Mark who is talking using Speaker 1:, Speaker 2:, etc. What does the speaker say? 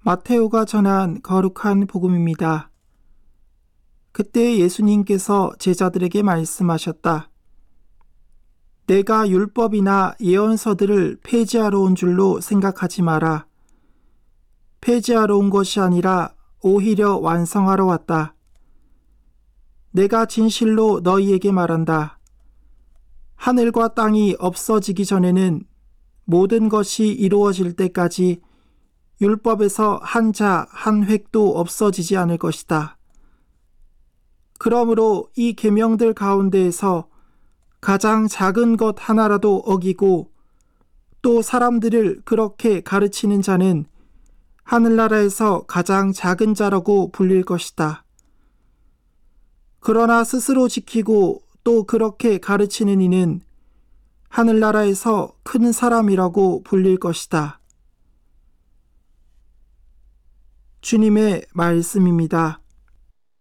Speaker 1: 마테오가 전한 거룩한 복음입니다. 그때 예수님께서 제자들에게 말씀하셨다. 내가 율법이나 예언서들을 폐지하러 온 줄로 생각하지 마라. 폐지하러 온 것이 아니라 오히려 완성하러 왔다. 내가 진실로 너희에게 말한다. 하늘과 땅이 없어지기 전에는 모든 것이 이루어질 때까지 율법에서 한 자, 한 획도 없어지지 않을 것이다. 그러므로 이 계명들 가운데에서 가장 작은 것 하나라도 어기고 또 사람들을 그렇게 가르치는 자는 하늘나라에서 가장 작은 자라고 불릴 것이다. 그러나 스스로 지키고 또 그렇게 가르치는 이는 하늘나라에서 큰 사람이라고 불릴 것이다. 주님의 말씀입니다.